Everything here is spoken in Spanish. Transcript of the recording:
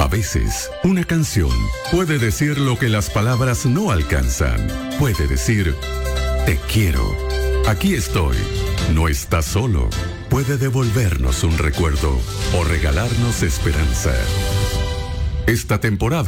A veces, una canción puede decir lo que las palabras no alcanzan. Puede decir, te quiero. Aquí estoy. No estás solo. Puede devolvernos un recuerdo o regalarnos esperanza. Esta temporada